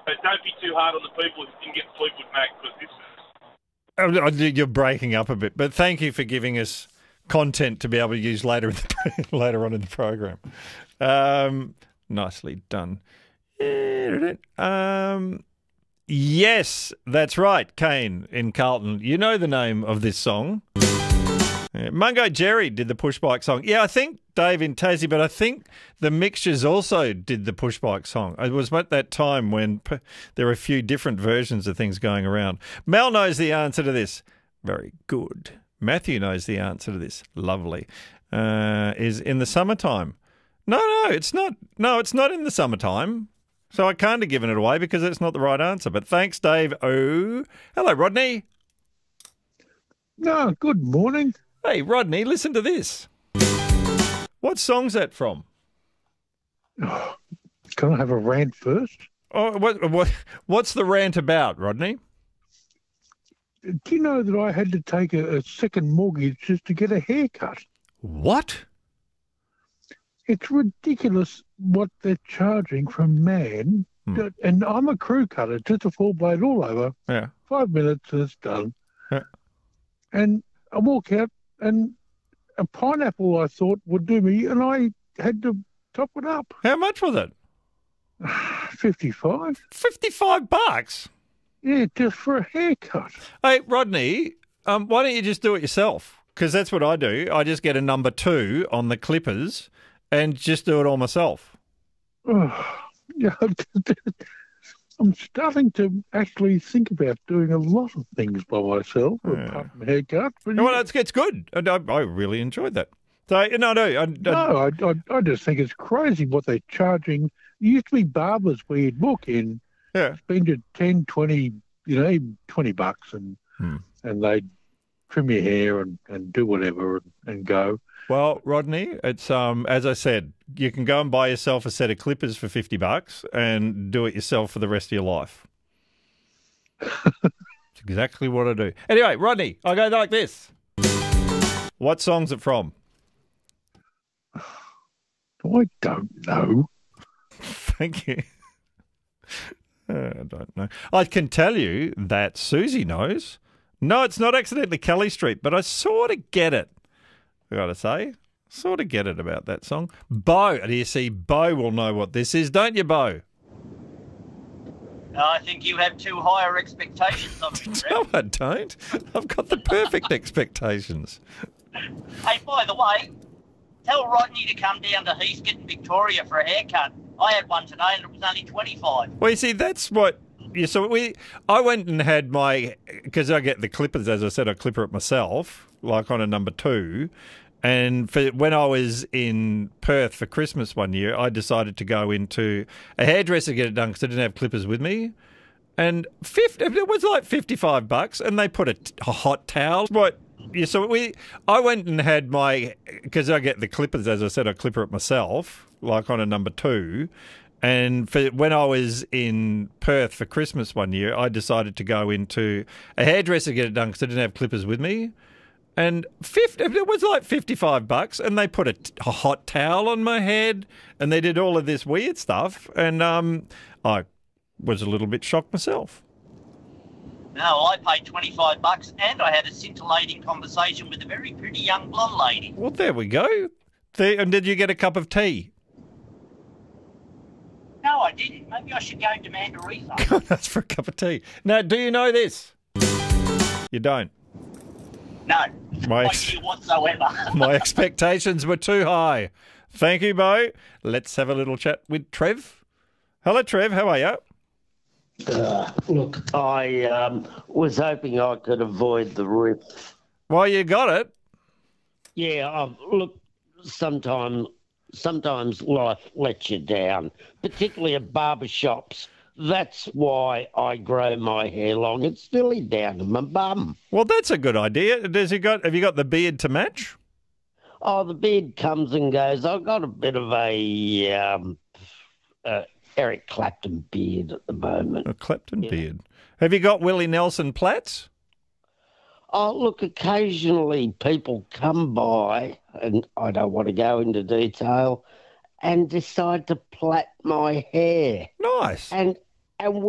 But don't be too hard on the people who didn't get Fleetwood Mac, because this is... You're breaking up a bit, but thank you for giving us content to be able to use later later on in the program. Nicely done. Yes, that's right, Kane in Carlton. You know the name of this song. Mungo Jerry did the push bike song. Yeah, I think Dave in Tassie, but I think the Mixtures also did the push bike song. It was at that time when there were a few different versions of things going around. Mel knows the answer to this. Very good. Matthew knows the answer to this. Lovely. Is in the summertime. No, it's not. No, it's not in the summertime. So I can't have given it away because it's not the right answer. But thanks, Dave. Oh, hello, Rodney. No, good morning. Hey, Rodney, listen to this. What song's that from? Oh, can I have a rant first? Oh, what's the rant about, Rodney? Do you know that I had to take a second mortgage just to get a haircut? What? It's ridiculous what they're charging from man. And I'm a crew cutter, just a full blade all over. Yeah. 5 minutes and it's done. Yeah. And I walk out and a pineapple I thought would do me, and I had to top it up. How much was it? 55. $55? Yeah, just for a haircut. Hey, Rodney, why don't you just do it yourself? Because that's what I do. I just get a number 2 on the clippers and just do it all myself. Oh, yeah, I'm starting to actually think about doing a lot of things by myself, apart from haircut. But well, it's good. I really enjoyed that. So, I just think it's crazy what they're charging. There used to be barbers where you'd walk in, spend your 10, 20, even $20 and they'd trim your hair and do whatever and go. Well, Rodney, it's as I said, you can go and buy yourself a set of clippers for $50 and do it yourself for the rest of your life. It's exactly what I do. Anyway, Rodney, I go like this. What song's it from? I don't know. Thank you. I don't know. I can tell you that Susie knows. No, it's not accidentally Kelly Street, but I sort of get it. I got to say, sort of get it about that song. Bo, do you see, Bo will know what this is, don't you, Bo? I think you have too higher expectations of me, No, I don't. I've got the perfect expectations. Hey, by the way, tell Rodney to come down to Heathcote in Victoria for a haircut. I had one today and it was only $25. Well, you see, that's what... I went and had my... Because I get the clippers, as I said, I clipper it myself, like on a number 2. And when I was in Perth for Christmas one year, I decided to go into a hairdresser to get it done because I didn't have clippers with me. And it was like $55, and they put a hot towel. I went and had my... Because I get the clippers, as I said, I clipper it myself, like on a number 2. And when I was in Perth for Christmas one year, I decided to go into a hairdresser to get it done because I didn't have clippers with me. And it was like $55, and they put a hot towel on my head, and they did all of this weird stuff. And I was a little bit shocked myself. No, I paid $25, and I had a scintillating conversation with a very pretty young blonde lady. Well, there we go. And did you get a cup of tea? No, I didn't. Maybe I should go to Mandarisa. That's for a cup of tea. Now, do you know this? You don't? No, no idea whatsoever. My expectations were too high. Thank you, Bo. Let's have a little chat with Trev. Hello, Trev. How are you? Look, I was hoping I could avoid the riff. Well, you got it. Yeah, look, sometimes life lets you down, particularly at barbershops. That's why I grow my hair long. It's nearly down to my bum. Well, that's a good idea. Have you got the beard to match? Oh, the beard comes and goes. I've got a bit of a Eric Clapton beard at the moment. A Clapton beard. Have you got Willie Nelson plaits? Oh, look, occasionally people come by, and I don't want to go into detail, and decide to plait my hair. Nice. And